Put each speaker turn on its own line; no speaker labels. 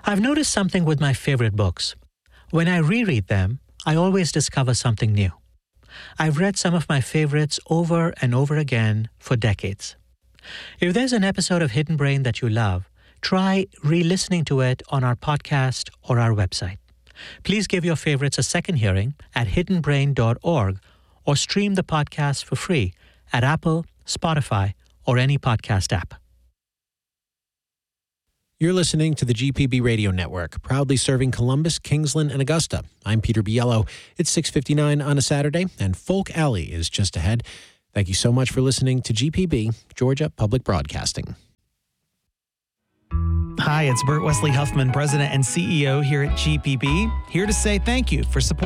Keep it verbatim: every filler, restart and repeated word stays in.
I've noticed something with my favorite books. When I reread them, I always discover something new. I've read some of my favorites over and over again for decades. If there's an episode of Hidden Brain that you love, try re-listening to it on our podcast or our website. Please give your favorites a second hearing at hidden brain dot org or stream the podcast for free at Apple, Spotify, or any podcast app.
You're listening to the G P B Radio Network, proudly serving Columbus, Kingsland, and Augusta. I'm Peter Biello. It's six fifty-nine on a Saturday, and Folk Alley is just ahead. Thank you so much for listening to G P B, Georgia Public Broadcasting.
Hi, it's Bert Wesley Huffman, President and C E O here at G P B, here to say thank you for supporting